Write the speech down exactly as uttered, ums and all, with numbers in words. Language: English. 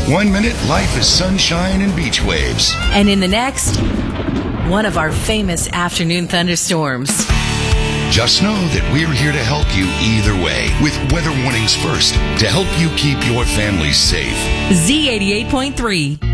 One minute, life is sunshine and beach waves. And in the next, one of our famous afternoon thunderstorms. Just know that we're here to help you either way with weather warnings first to help you keep your families safe. Z eighty-eight point three.